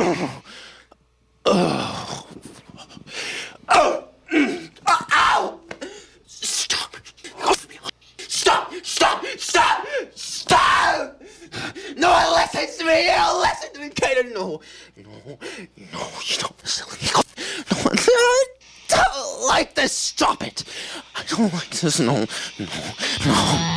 Ow! Stop! Stop! Stop! Stop! Stop! No one listens to me! You don't listen to me, Kaden! No, you don't listen to me. No, I don't like this! Stop it! I don't like this, no.